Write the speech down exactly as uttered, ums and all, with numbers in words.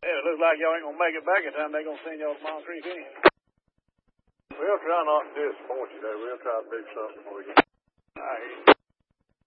Yeah, it looks like y'all ain't gonna make it back in time. They're gonna send y'all to Mount Creek anyway. We'll try not to disappoint you, though. We'll try to do something for you. I hear you.